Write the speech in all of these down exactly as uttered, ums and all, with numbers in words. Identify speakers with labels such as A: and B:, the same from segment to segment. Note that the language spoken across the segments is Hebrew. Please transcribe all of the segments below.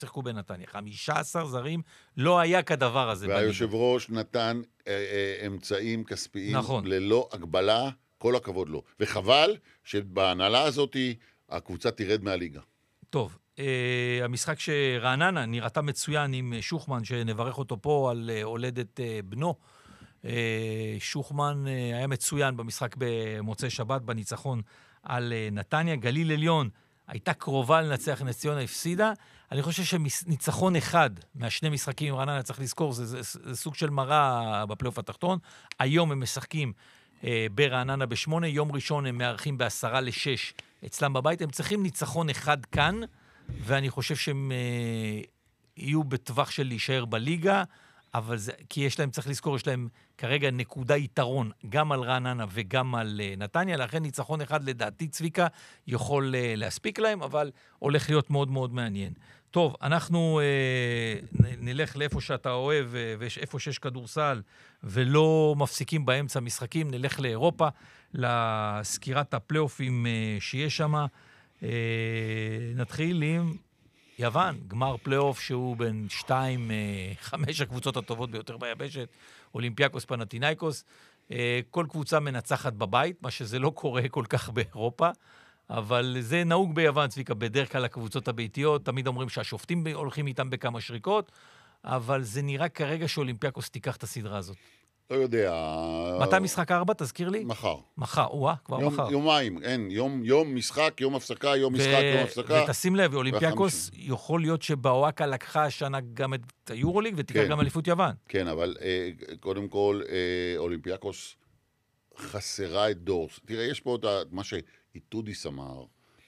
A: שיחקו בנתניה. חמישה עשר זרים, לא היה כדבר הזה.
B: והיושב ראש נתן אה, אה, אמצעים כספיים
A: נכון.
B: ללא הגבלה, כל הכבוד לו. וחבל שבהנהלה הזאת הקבוצה תרד מהליגה.
A: טוב, אה, המשחק שרעננה נראתה מצוין עם שוחמן, שנברך אותו פה על אה, הולדת אה, בנו. אה, שוחמן אה, היה מצוין במשחק במוצאי שבת, בניצחון על אה, נתניה. גליל עליון הייתה קרובה לנצח, נס ציונה הפסידה. אני חושב שניצחון אחד מהשני משחקים עם רעננה, צריך לזכור, זה, זה, זה סוג של מראה בפלייאוף התחתון. היום הם משחקים אה, ברעננה בשמונה, יום ראשון הם מארחים בעשרה לשש אצלם בבית. הם צריכים ניצחון אחד כאן, ואני חושב שהם אה, יהיו בטווח של להישאר בליגה, אבל זה, כי יש להם, צריך לזכור, יש להם כרגע נקודה יתרון גם על רעננה וגם על uh, נתניה, לכן ניצחון אחד לדעתי צביקה יכול uh, להספיק להם, אבל הולך להיות מאוד מאוד מעניין. טוב, אנחנו uh, נלך לאיפה שאתה אוהב, uh, ואיפה שיש כדורסל, ולא מפסיקים באמצע משחקים, נלך לאירופה, לסקירת הפלייאופים uh, שיש שם. Uh, נתחיל עם יוון, גמר פלייאוף שהוא בין שתיים, חמש הקבוצות הטובות ביותר ביבשת, אולימפיאקוס, פנתינייקוס, כל קבוצה מנצחת בבית, מה שזה לא קורה כל כך באירופה, אבל זה נהוג ביוון, צביקה, בדרך כלל הקבוצות הביתיות, תמיד אומרים שהשופטים הולכים איתם בכמה שריקות, אבל זה נראה כרגע שאולימפיאקוס תיקח את הסדרה הזאת.
B: לא יודע.
A: מתי משחק ארבע, תזכיר לי?
B: מחר.
A: מחר, וואה, כבר
B: יום,
A: מחר.
B: יומיים, אין, יום, יום משחק, יום הפסקה, יום משחק,
A: ו...
B: יום הפסקה.
A: ותשים לב, אולימפיאקוס יכול להיות שבאוואקה לקחה השנה גם את היורוליג, ותיקח
B: כן.
A: גם אליפות יוון.
B: כן, אבל אה, קודם כל, אה, אולימפיאקוס חסרה את דורס. תראה, יש פה את מה שאיטודיס אמר,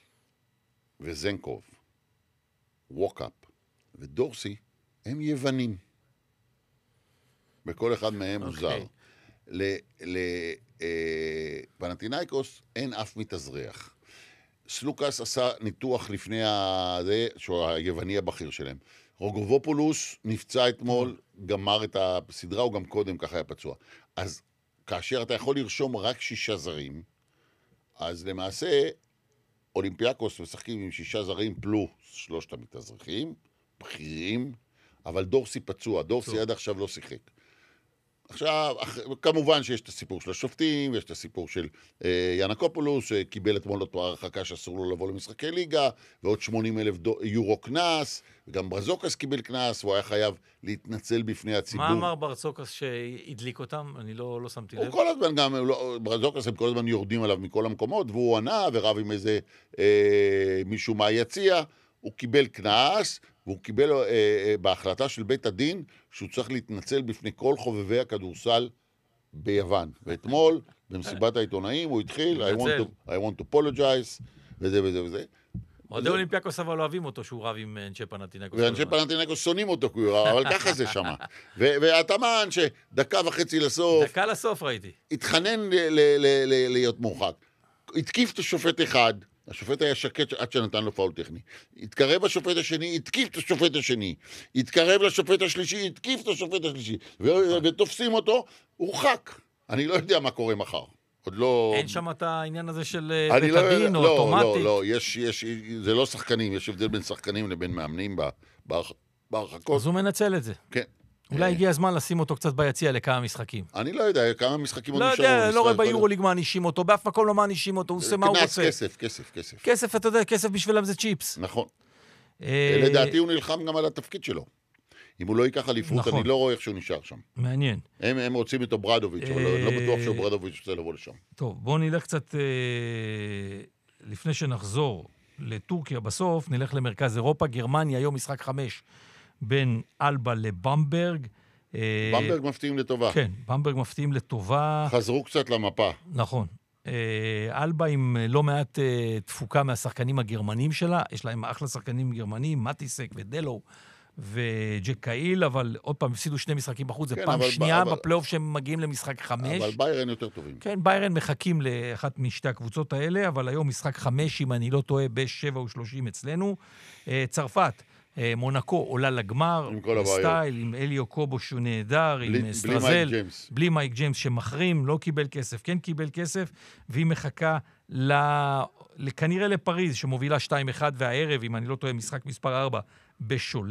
B: וזנקוב, ווקאפ, ודורסי, הם יוונים. בכל אחד מהם הוא זר. לפנתינייקוס אין אף מתאזרח. סלוקס עשה ניתוח לפני הזה, שהוא היווני הבכיר שלהם. רוגובופולוס נפצע אתמול, גמר את הסדרה, הוא גם קודם ככה היה פצוע. אז כאשר אתה יכול לרשום רק שישה זרים, אז למעשה אולימפיאקוס משחקים עם שישה זרים פלוס שלושת המתאזרחים, בכירים, אבל דורסי פצוע, דורסי עד עכשיו לא שיחק. עכשיו, כמובן שיש את הסיפור של השופטים, ויש את הסיפור של אה, ינקופולוס, שקיבל אתמול אותו הרחקה שאסור לו לבוא למשחקי ליגה, ועוד שמונים אלף דו, יורו קנס, וגם ברזוקס קיבל קנס, והוא היה חייב להתנצל בפני הציבור.
A: מה אמר ברזוקס שהדליק אותם? אני לא, לא שמתי לב.
B: הוא כל הזמן גם, לא, ברזוקס הם כל הזמן יורדים עליו מכל המקומות, והוא ענה ורב עם איזה אה, מישהו מהיציע, הוא קיבל קנס, והוא קיבל אה, אה, בהחלטה של בית הדין שהוא צריך להתנצל בפני כל חובבי הכדורסל ביוון. ואתמול, במסיבת העיתונאים, הוא התחיל, I want to, I want to apologize, וזה וזה וזה.
A: אוהדי אולימפיאקוס אבל אוהבים אותו שהוא רב עם אנשי פנתינייקוס.
B: ואנשי פנתינייקוס שונאים אותו, אבל ככה זה שמה. והתאמן שדקה וחצי לסוף...
A: דקה לסוף ראיתי.
B: התחנן להיות מורחק. התקיף את השופט אחד, השופט היה שקט עד שנתן לו פאול טכני. התקרב השופט השני, התקיף את השופט השני. התקרב לשופט השלישי, התקיף את השופט השלישי. ותופסים אותו, הורחק. אני לא יודע מה קורה מחר. עוד לא...
A: אין שם את העניין הזה של בית הדין או אוטומטית?
B: לא, לא, לא. יש, יש, זה לא שחקנים, יש הבדל בין שחקנים לבין מאמנים בהרחקות.
A: אז הוא מנצל את זה.
B: כן.
A: אולי הגיע הזמן לשים אותו קצת ביציע לכמה משחקים.
B: אני לא יודע, כמה משחקים עוד
A: נשארו. לא יודע, לא רואה ביורוליג מענישים אותו, באף מקום לא מענישים אותו, הוא עושה מה הוא רוצה.
B: כסף, כסף, כסף.
A: כסף, אתה יודע, כסף בשבילם זה צ'יפס.
B: נכון. לדעתי הוא נלחם גם על התפקיד שלו. אם הוא לא ייקח אליפות, אני לא רואה איך שהוא נשאר שם.
A: מעניין.
B: הם רוצים את ברדוביץ', אבל לא בטוח שהוא ברדוביץ' רוצה לבוא לשם.
A: טוב, בואו נלך קצת, לפני שנחזור לטורקיה בסוף, נלך למרכז אירופה, גרמניה, היום משחק חמש, בין אלבה לבמברג.
B: במברג מפתיעים לטובה.
A: כן, במברג מפתיעים לטובה.
B: חזרו קצת למפה. נכון.
A: אלבה עם לא מעט תפוקה מהשחקנים הגרמנים שלה, יש להם אחלה שחקנים גרמנים, מטיסק ודלו וג'ק קאיל, אבל עוד פעם הפסידו שני משחקים בחוץ, זה פעם שנייה בפלייאוף שהם מגיעים למשחק חמש.
B: אבל ביירן יותר טובים.
A: כן, ביירן מחכים לאחת משתי הקבוצות האלה, אבל היום משחק חמש, אם אני לא טועה, בשבע ושלושים אצלנו. צרפת. מונקו עולה לגמר, עם סטייל, עם אליו קובו שהוא נהדר, עם סטרזל, בלי מייק ג'יימס שמחרים, לא קיבל כסף, כן קיבל כסף, והיא מחכה כנראה לפריז, שמובילה שתיים אחד, והערב, אם אני לא טועה, משחק מספר ארבע, בשולט.